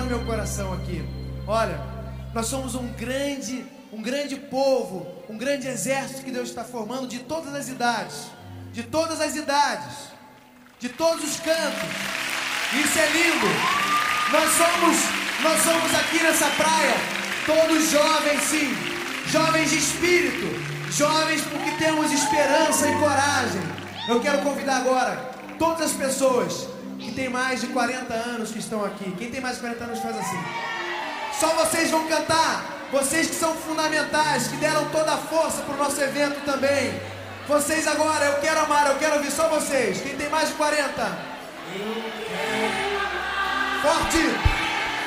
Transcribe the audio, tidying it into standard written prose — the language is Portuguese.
meu coração aqui. Olha, nós somos um grande povo, um grande exército que Deus está formando de todas as idades, de todos os cantos. Isso é lindo. Nós somos aqui nessa praia todos jovens, sim, jovens de espírito, jovens porque temos esperança e coragem. Eu quero convidar agora todas as pessoas que têm mais de 40 anos que estão aqui. Quem tem mais de 40 anos faz assim. Só vocês vão cantar. Vocês que são fundamentais, que deram toda a força para o nosso evento também. Vocês agora, eu quero amar, eu quero ouvir só vocês. Quem tem mais de 40? Forte!